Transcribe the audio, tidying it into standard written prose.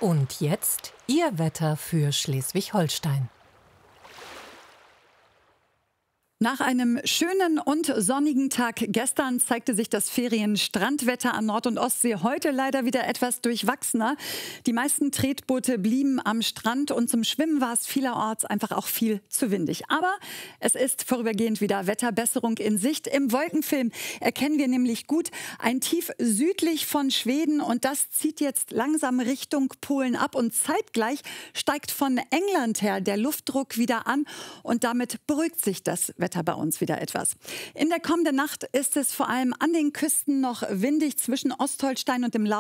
Und jetzt Ihr Wetter für Schleswig-Holstein. Nach einem schönen und sonnigen Tag gestern zeigte sich das Ferien-Strandwetter an Nord- und Ostsee heute leider wieder etwas durchwachsener. Die meisten Tretboote blieben am Strand und zum Schwimmen war es vielerorts einfach auch viel zu windig. Aber es ist vorübergehend wieder Wetterbesserung in Sicht. Im Wolkenfilm erkennen wir nämlich gut ein Tief südlich von Schweden und das zieht jetzt langsam Richtung Polen ab und zeitgleich steigt von England her der Luftdruck wieder an und damit beruhigt sich das Wetter bei uns wieder etwas. In der kommenden Nacht ist es vor allem an den Küsten noch windig zwischen Ostholstein und dem